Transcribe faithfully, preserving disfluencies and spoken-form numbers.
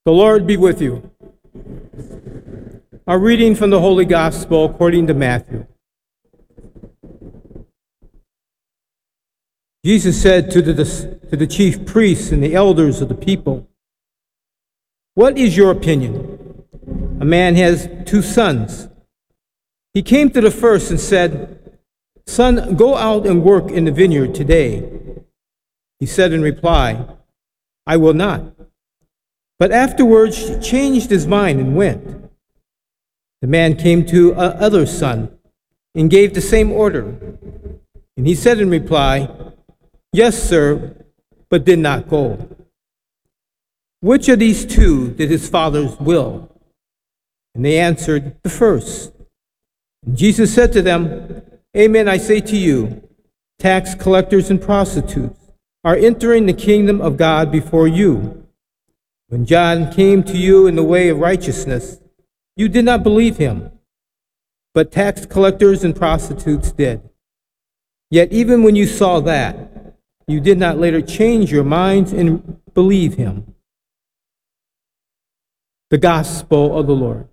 The Lord be with you. A reading from the Holy Gospel according to Matthew. Jesus said to the, to the chief priests and the elders of the people, "What is your opinion? A man has two sons. He came to the first and said, 'Son, go out and work in the vineyard today.' He said in reply, 'I will not.' But afterwards changed his mind and went. The man came to a other son and gave the same order. And he said in reply, 'Yes, sir,' but did not go. Which of these two did his father's will?" And they answered, "The first." And Jesus said to them, "Amen, I say to you, tax collectors and prostitutes are entering the kingdom of God before you. When John came to you in the way of righteousness, you did not believe him, but tax collectors and prostitutes did. Yet even when you saw that, you did not later change your minds and believe him." The Gospel of the Lord.